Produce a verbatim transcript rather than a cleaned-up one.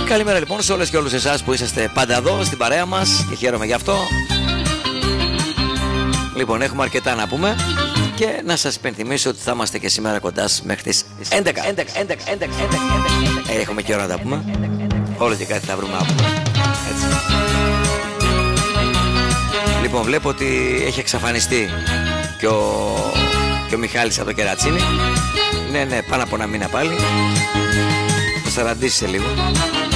Καλημέρα λοιπόν σε όλες και όλους εσάς που είσαστε πάντα εδώ στην παρέα μας και χαίρομαι γι' αυτό. Λοιπόν, έχουμε αρκετά να πούμε και να σας υπενθυμίσω ότι θα είμαστε και σήμερα κοντά μέχρι τις έντεκα. Ε, έχουμε και ώρα να τα πούμε. Όλο και κάτι θα βρούμε να πούμε. Έτσι. Λοιπόν, βλέπω ότι έχει εξαφανιστεί και ο, και ο Μιχάλης από το Κερατσίνι. Ναι, ναι, πάνω από ένα μήνα πάλι. Θα σαραντήσει σε λίγο.